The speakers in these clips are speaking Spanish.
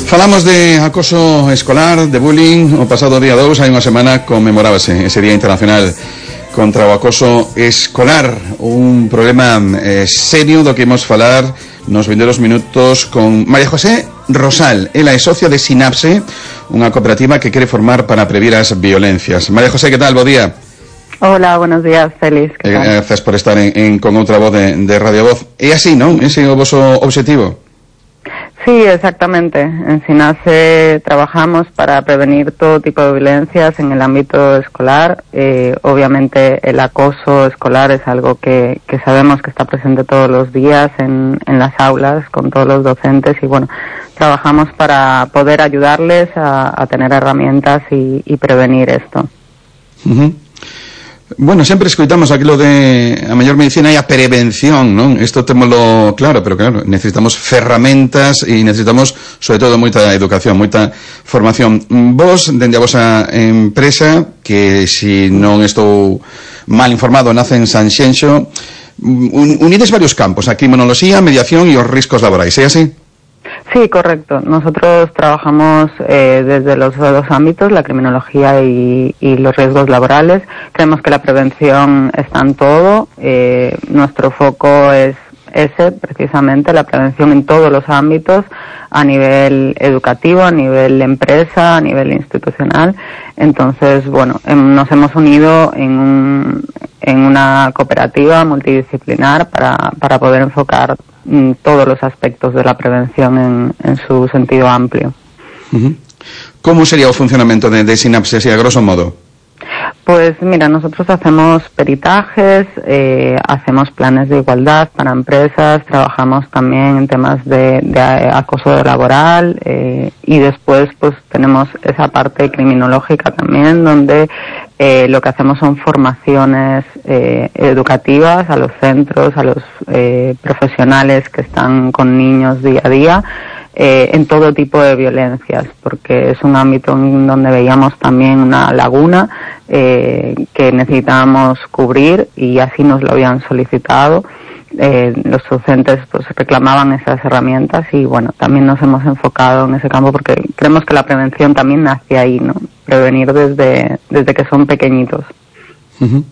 Falamos de acoso escolar, de bullying. O pasado día 2, hai unha semana, conmemorábase ese Día Internacional contra o acoso escolar. Un problema serio do que imos falar nos 22 minutos con María José Rosal. Ela é socia de Sinapse, unha cooperativa que quere formar para prevenir as violencias. María José, que tal? Bo día. Hola, buenos días, Félix. Gracias por estar con outra voz de Radio Voz. É así, non? Ese é o voso objetivo? Sí, exactamente. En SINAPSE trabajamos para prevenir todo tipo de violencias en el ámbito escolar. Obviamente el acoso escolar es algo que sabemos que está presente todos los días en las aulas con todos los docentes y bueno, trabajamos para poder ayudarles a tener herramientas y prevenir esto. Uh-huh. Bueno, sempre escoitamos aquilo de a mellor medicina e a prevención, non? Isto témolo claro, pero claro, necesitamos ferramentas e necesitamos, sobre todo, moita educación, moita formación. Vos, dende a vosa empresa, que se non estou mal informado, nace en Sanxenxo, unides varios campos, a criminoloxía, mediación e os riscos laborais, é así? Sí, correcto. Nosotros trabajamos desde los dos ámbitos, la criminología y los riesgos laborales. Creemos que la prevención está en todo. Nuestro foco es ese, precisamente, la prevención en todos los ámbitos, a nivel educativo, a nivel empresa, a nivel institucional. Entonces, bueno, nos hemos unido en una cooperativa multidisciplinar para poder enfocar todos los aspectos de la prevención en su sentido amplio. Uh-huh. ¿Cómo sería el funcionamiento de Sinapse, a grosso modo? Pues mira, nosotros hacemos peritajes, hacemos planes de igualdad para empresas, trabajamos también en temas de acoso laboral y después pues tenemos esa parte criminológica también donde lo que hacemos son formaciones educativas a los centros, a los profesionales que están con niños día a día en todo tipo de violencias, porque es un ámbito en donde veíamos también una laguna que necesitábamos cubrir y así nos lo habían solicitado. Los docentes pues reclamaban esas herramientas y bueno, también nos hemos enfocado en ese campo porque creemos que la prevención también nace ahí, ¿no? Prevenir desde que son pequeñitos. Uh-huh.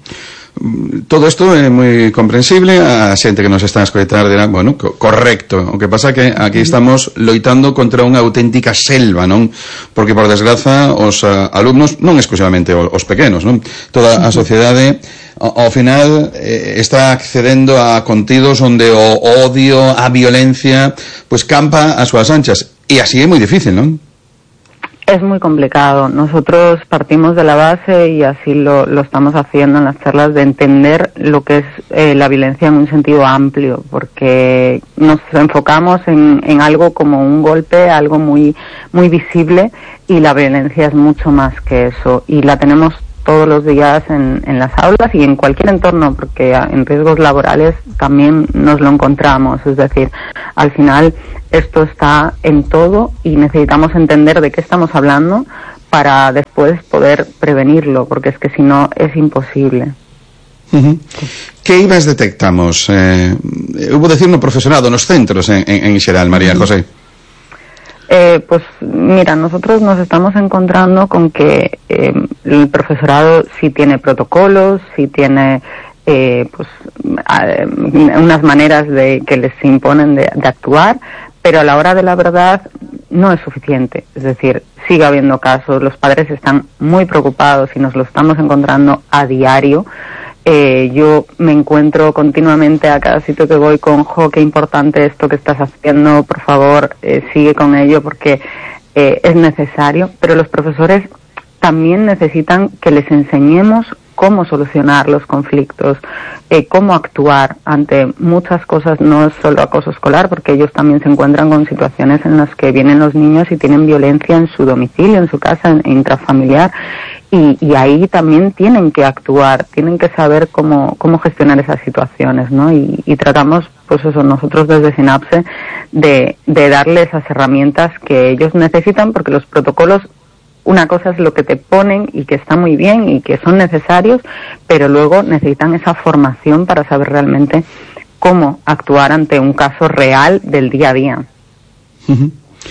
Todo isto é moi comprensible. A xente que nos está a escoitar dirá, bueno, correcto. O que pasa que aquí estamos loitando contra unha auténtica selva, non? Porque, por desgraza, os alumnos, non exclusivamente os pequenos, non? Toda a sociedade, ao final, está accedendo a contidos onde o odio, a violencia, pues campa as súas anchas. E así é moi difícil, non? Es muy complicado. Nosotros partimos de la base y así lo estamos haciendo en las charlas de entender lo que es la violencia en un sentido amplio, porque nos enfocamos en algo como un golpe, algo muy muy visible y la violencia es mucho más que eso y la tenemos todos los días en las aulas y en cualquier entorno, porque en riesgos laborales también nos lo encontramos. Es decir, al final esto está en todo y necesitamos entender de qué estamos hablando para después poder prevenirlo, porque es que si no es imposible. Uh-huh. Que IVAs detectamos? Hubo decir no profesorado, nos centros en xeral, María José. Pues mira, nosotros nos estamos encontrando con que el profesorado sí tiene protocolos, sí tiene pues unas maneras que les imponen de actuar, pero a la hora de la verdad no es suficiente. Es decir, sigue habiendo casos, los padres están muy preocupados y nos lo estamos encontrando a diario. Yo me encuentro continuamente a cada sitio que voy con qué importante esto que estás haciendo, por favor, sigue con ello porque es necesario, pero los profesores también necesitan que les enseñemos cómo solucionar los conflictos, cómo actuar ante muchas cosas, no es solo acoso escolar, porque ellos también se encuentran con situaciones en las que vienen los niños y tienen violencia en su domicilio, en su casa, intrafamiliar, y ahí también tienen que actuar, tienen que saber cómo gestionar esas situaciones, ¿no? Y tratamos, pues eso, nosotros desde Sinapse, de darle esas herramientas que ellos necesitan, porque los protocolos, una cosa es lo que te ponen y que está muy bien y que son necesarios, pero luego necesitan esa formación para saber realmente cómo actuar ante un caso real del día a día. Uh-huh.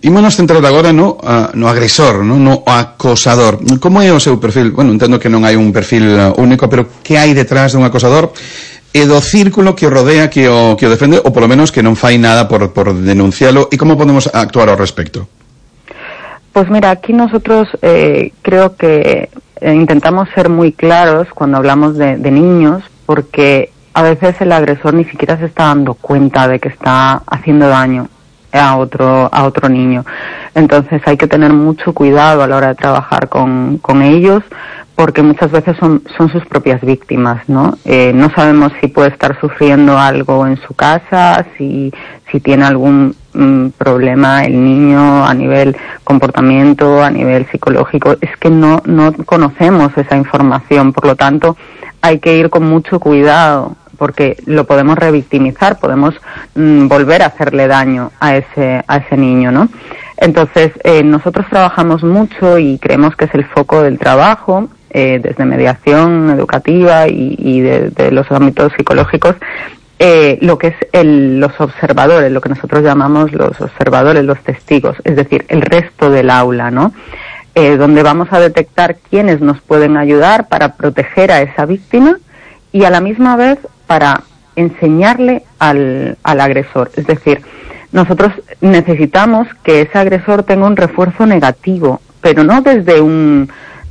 Ímonos centrar agora no agresor, no acosador. Como é o seu perfil? Bueno, entendo que non hai un perfil único, pero que hai detrás dun acosador e do círculo que o rodea, que o defende, ou polo menos que non fai nada por denuncialo, e como podemos actuar ao respecto? Pues mira, aquí nosotros creo que intentamos ser muy claros cuando hablamos de niños, porque a veces el agresor ni siquiera se está dando cuenta de que está haciendo daño a otro niño. Entonces hay que tener mucho cuidado a la hora de trabajar con ellos, porque muchas veces son sus propias víctimas, ¿no? No sabemos si puede estar sufriendo algo en su casa, si tiene algún problema el niño a nivel comportamiento, a nivel psicológico. Es que no conocemos esa información, por lo tanto hay que ir con mucho cuidado, porque lo podemos revictimizar, podemos volver a hacerle daño a ese niño, ¿no? Entonces, nosotros trabajamos mucho y creemos que es el foco del trabajo, desde mediación educativa y de los ámbitos psicológicos, lo que es los observadores, lo que nosotros llamamos los observadores, los testigos, es decir, el resto del aula, ¿no? Donde vamos a detectar quiénes nos pueden ayudar para proteger a esa víctima y a la misma vez para enseñarle al agresor. Es decir, nosotros necesitamos que ese agresor tenga un refuerzo negativo, pero no desde un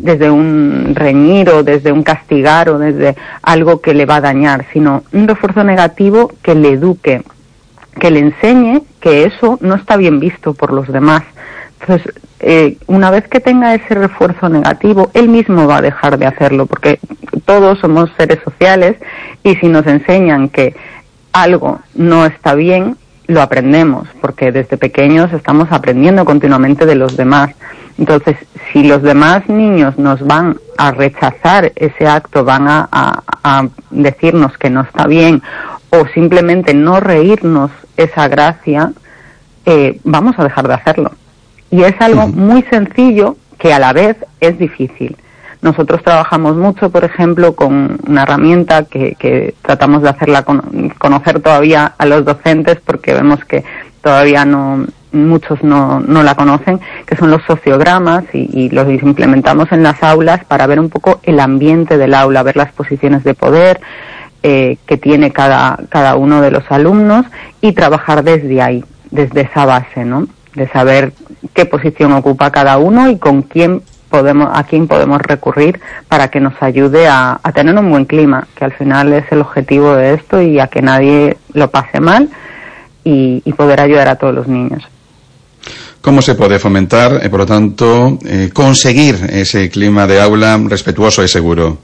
reñir o desde un castigar o desde algo que le va a dañar, sino un refuerzo negativo que le eduque, que le enseñe que eso no está bien visto por los demás. Entonces, una vez que tenga ese refuerzo negativo, él mismo va a dejar de hacerlo, porque todos somos seres sociales y si nos enseñan que algo no está bien, lo aprendemos, porque desde pequeños estamos aprendiendo continuamente de los demás. Entonces, si los demás niños nos van a rechazar ese acto, van a decirnos que no está bien o simplemente no reírnos esa gracia, vamos a dejar de hacerlo. Y es algo muy sencillo que a la vez es difícil. Nosotros trabajamos mucho, por ejemplo, con una herramienta que tratamos de hacerla conocer todavía a los docentes, porque vemos que todavía muchos no la conocen, que son los sociogramas, y los implementamos en las aulas para ver un poco el ambiente del aula, ver las posiciones de poder que tiene cada uno de los alumnos y trabajar desde ahí, desde esa base, ¿no? De saber qué posición ocupa cada uno y a quién podemos recurrir para que nos ayude a tener un buen clima, que al final es el objetivo de esto, y a que nadie lo pase mal y poder ayudar a todos los niños. ¿Cómo se puede fomentar, por lo tanto, conseguir ese clima de aula respetuoso y seguro?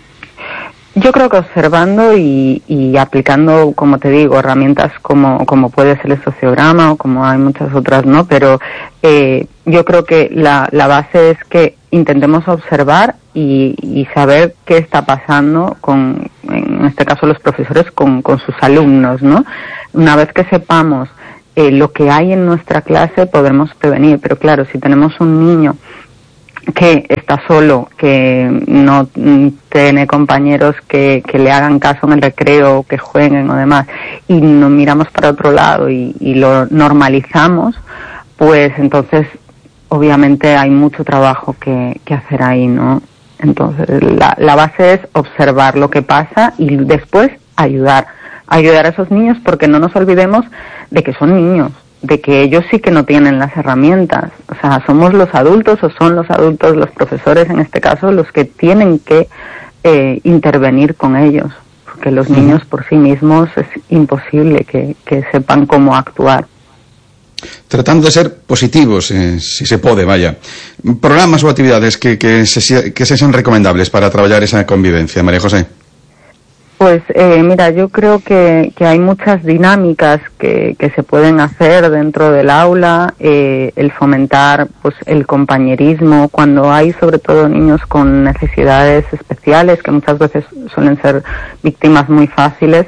Yo creo que observando y aplicando, como te digo, herramientas como puede ser el sociograma o como hay muchas otras, ¿no? Pero yo creo que la base es que intentemos observar y saber qué está pasando en este caso los profesores con sus alumnos, ¿no? Una vez que sepamos lo que hay en nuestra clase, podremos prevenir. Pero claro, si tenemos un niño que está solo, que no tiene compañeros que le hagan caso en el recreo, que jueguen o demás, y nos miramos para otro lado y lo normalizamos, pues entonces obviamente hay mucho trabajo que hacer ahí, ¿no? Entonces la base es observar lo que pasa y después ayudar a esos niños, porque no nos olvidemos de que son niños, de que ellos sí que no tienen las herramientas. O sea, somos los adultos, o son los adultos, los profesores en este caso, los que tienen que intervenir con ellos, porque los niños por sí mismos es imposible que sepan cómo actuar. Tratando de ser positivos, si se pode, vaya. Programas ou actividades que sexan recomendables para traballar esa convivencia, María José. Pues mira, yo creo que hay muchas dinámicas que se pueden hacer dentro del aula, el fomentar pues el compañerismo cuando hay sobre todo niños con necesidades especiales, que muchas veces suelen ser víctimas muy fáciles,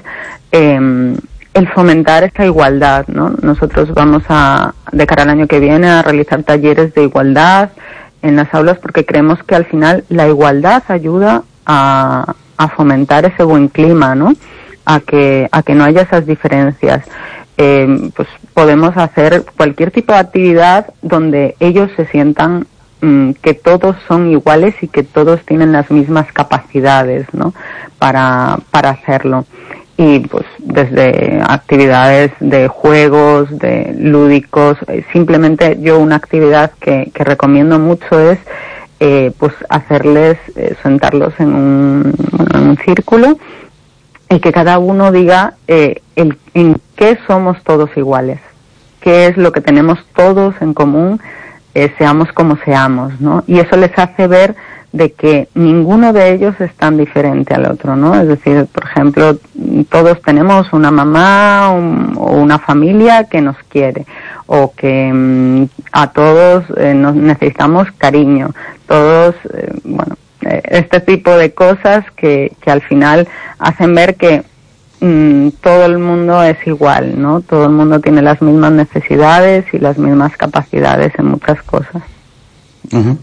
el fomentar esa igualdad, ¿no? Nosotros vamos de cara al año que viene, a realizar talleres de igualdad en las aulas, porque creemos que al final la igualdad ayuda a fomentar ese buen clima, ¿no? A que no haya esas diferencias. pues podemos hacer cualquier tipo de actividad donde ellos se sientan que todos son iguales y que todos tienen las mismas capacidades, ¿no? para hacerlo. Y pues desde actividades de juegos, de lúdicos, simplemente yo una actividad que recomiendo mucho es pues hacerles, sentarlos en un círculo y que cada uno diga en qué somos todos iguales, qué es lo que tenemos todos en común, seamos como seamos, ¿no? Y eso les hace ver de que ninguno de ellos es tan diferente al otro, ¿no? Es decir, por ejemplo, todos tenemos una mamá o una familia que nos quiere, o que a todos nos necesitamos cariño, todos, este tipo de cosas que al final hacen ver que todo el mundo es igual, ¿no? Todo el mundo tiene las mismas necesidades y las mismas capacidades en muchas cosas. Uh-huh.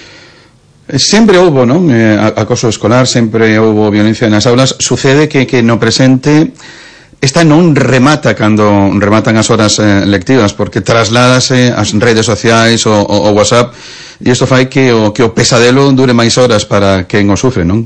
Sempre houbo, non? Acoso escolar, sempre houbo violencia nas aulas. Sucede que no presente esta non remata cando rematan as horas lectivas, porque trasládase ás redes sociais ou WhatsApp, e isto fai que o pesadelo dure máis horas para quen o sufre, non?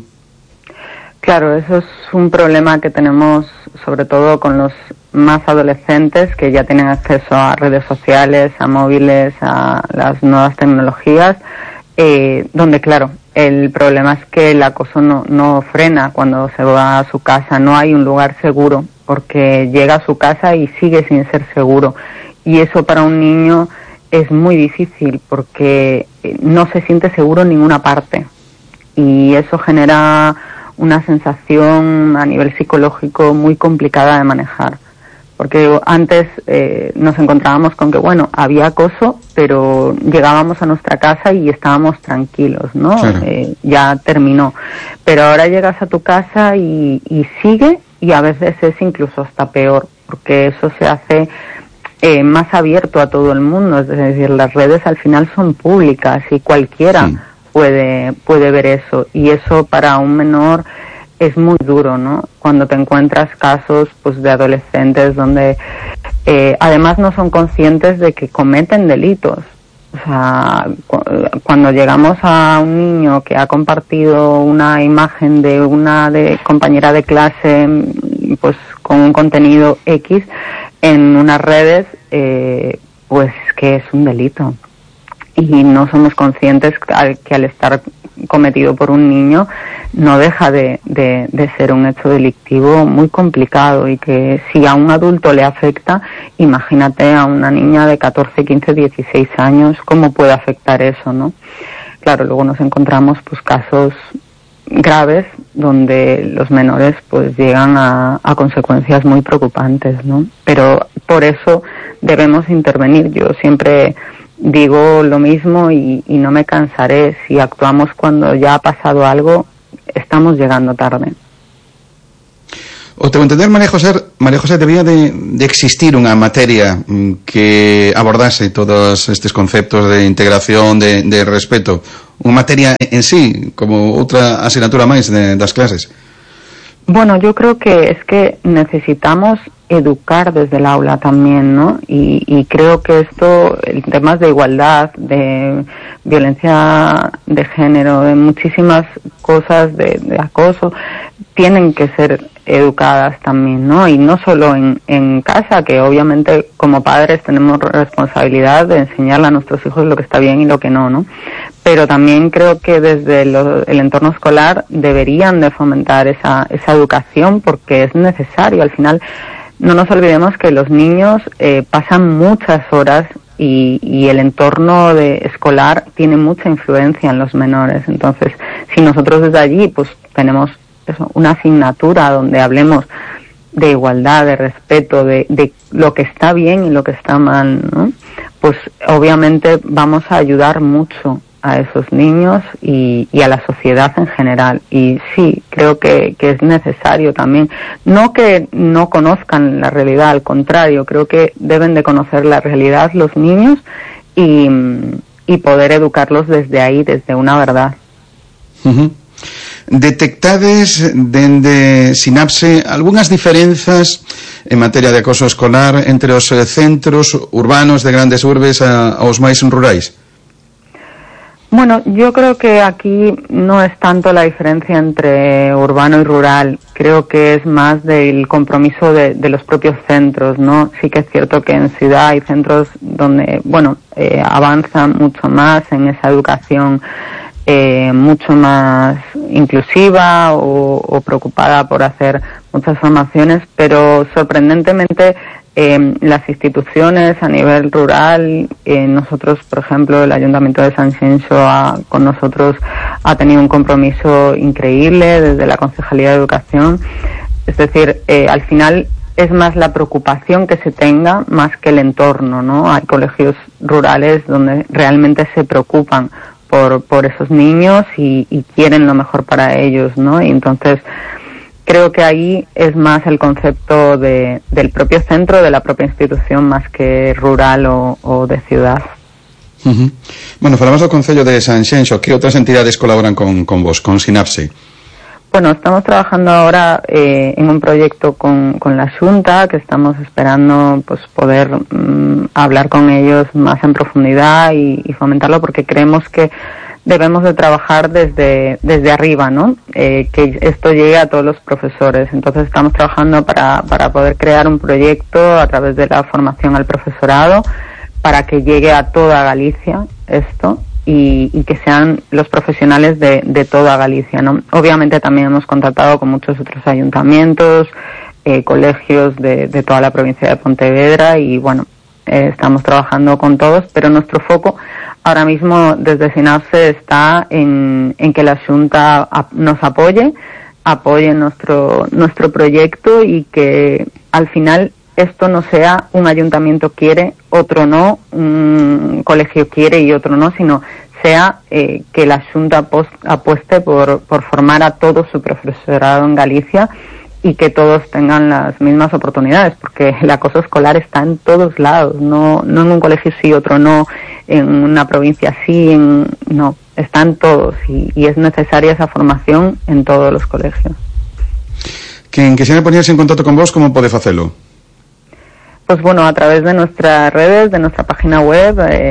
Claro, eso es un problema que tenemos sobre todo con los más adolescentes que ya tienen acceso a redes sociales, a móviles, a las nuevas tecnologías, donde claro, el problema es que el acoso no frena cuando se va a su casa, no hay un lugar seguro, porque llega a su casa y sigue sin ser seguro, y eso para un niño es muy difícil porque no se siente seguro en ninguna parte, y eso genera una sensación a nivel psicológico muy complicada de manejar. Porque antes nos encontrábamos con que, bueno, había acoso, pero llegábamos a nuestra casa y estábamos tranquilos, ¿no? Claro. Ya terminó. Pero ahora llegas a tu casa y sigue, y a veces es incluso hasta peor, porque eso se hace más abierto a todo el mundo. Es decir, las redes al final son públicas y cualquiera puede ver eso. Y eso para un menor es muy duro, ¿no? Cuando te encuentras casos pues de adolescentes donde además no son conscientes de que cometen delitos. O sea, cuando llegamos a un niño que ha compartido una imagen de una compañera de clase pues con un contenido X en unas redes, pues que es un delito. Y no somos conscientes que al estar cometido por un niño no deja de ser un hecho delictivo muy complicado, y que si a un adulto le afecta, imagínate a una niña de 14, 15, 16 años, cómo puede afectar eso, ¿no? Claro, luego nos encontramos pues casos graves donde los menores pues llegan a consecuencias muy preocupantes, ¿no? Pero por eso debemos intervenir. Yo siempre digo lo mismo y no me cansaré. Si actuamos cuando ya ha pasado algo, estamos llegando tarde. O teu entender, María José, debía de existir unha materia que abordase todos estes conceptos de integración, de respeto, unha materia en sí, como outra asignatura máis das clases. Bueno, yo creo que es que necesitamos educar desde el aula también, ¿no? Y creo que esto, en temas de igualdad, de violencia de género, de muchísimas cosas de acoso, tienen que ser educadas también, ¿no? Y no solo en casa, que obviamente como padres tenemos responsabilidad de enseñarle a nuestros hijos lo que está bien y lo que no, ¿no? Pero también creo que desde el entorno escolar deberían de fomentar esa educación, porque es necesario. Al final, no nos olvidemos que los niños pasan muchas horas y el entorno escolar tiene mucha influencia en los menores. Entonces, si nosotros desde allí pues tenemos una asignatura donde hablemos de igualdad, de respeto, de lo que está bien y lo que está mal, ¿no? Pues obviamente vamos a ayudar mucho a esos niños y a la sociedad en general. Y sí, creo que es necesario también. No que no conozcan la realidad, al contrario, creo que deben de conocer la realidad los niños y poder educarlos desde ahí, desde una verdad. Uh-huh. Detectades dende Sinapse algunhas diferenzas en materia de acoso escolar entre os centros urbanos de grandes urbes aos máis rurais? Bueno, yo creo que aquí no es tanto la diferencia entre urbano y rural. Creo que es más del compromiso de los propios centros, ¿no? Sí que es cierto que en ciudad hay centros donde, avanzan mucho más en esa educación mucho más inclusiva o preocupada por hacer muchas formaciones, pero sorprendentemente las instituciones a nivel rural, nosotros, por ejemplo, el Ayuntamiento de Sanxenxo con nosotros ha tenido un compromiso increíble desde la Concejalía de Educación. Es decir, al final es más la preocupación que se tenga más que el entorno, ¿no? Hay colegios rurales donde realmente se preocupan por esos niños y quieren lo mejor para ellos, ¿no? Y entonces creo que ahí es más el concepto del propio centro, de la propia institución, más que rural o de ciudad. Uh-huh. Bueno, falamos do Concello de Sanxenxo. Que outras entidades colaboran con vos, con Sinapse? Bueno, estamos trabajando ahora en un proyecto con la Xunta, que estamos esperando pues poder hablar con ellos más en profundidad y fomentarlo, porque creemos que debemos de trabajar desde arriba, ¿no? Que esto llegue a todos los profesores. Entonces estamos trabajando para poder crear un proyecto a través de la formación al profesorado para que llegue a toda Galicia esto y que sean los profesionales de toda Galicia, ¿no? Obviamente también hemos contactado con muchos otros ayuntamientos, colegios de toda la provincia de Pontevedra y bueno, estamos trabajando con todos, pero nuestro foco ahora mismo desde Sinapse está en que la Xunta nos apoye nuestro proyecto y que al final esto no sea un ayuntamiento quiere, otro no, un colegio quiere y otro no, sino sea que la Xunta apueste por formar a todo su profesorado en Galicia y que todos tengan las mismas oportunidades, porque el acoso escolar está en todos lados, no en un colegio sí, otro no, en una provincia sí, no, están todos y es necesaria esa formación en todos los colegios. Quen quixera poñerse en contacto con vos, como pode facelo? Pues bueno, a través de nuestras redes, de nuestra página web,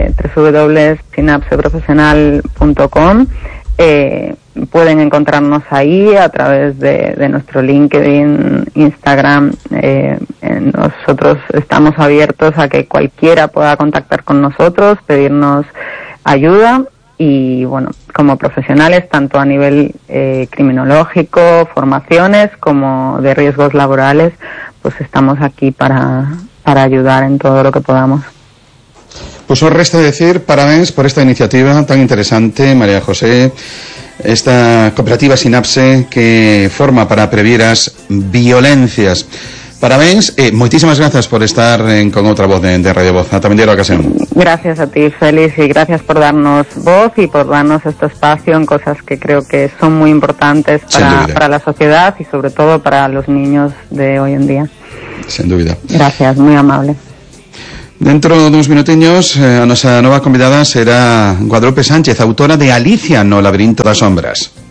www.sinapseprofesional.com, pueden encontrarnos ahí a través de nuestro LinkedIn, Instagram. Nosotros estamos abiertos a que cualquiera pueda contactar con nosotros, pedirnos ayuda y bueno, como profesionales, tanto a nivel criminológico, formaciones, como de riesgos laborales, pues estamos aquí para ayudar en todo lo que podamos. Pues os resta decir parabéns por esta iniciativa tan interesante, María José, esta cooperativa Sinapse que forma para prevenir as violencias. Parabéns e moitísimas grazas por estar con outra voz de Radio Voz. Ata vindeira ocasión. Gracias a ti, Félix, y gracias por darnos voz y por darnos este espacio en cosas que creo que son muy importantes para la sociedad y sobre todo para los niños de hoy en día. Sen dúbida. Gracias, moi amable. Dentro duns minutiños a nosa nova convidada será Guadalupe Sánchez, autora de Alicia no laberinto das sombras.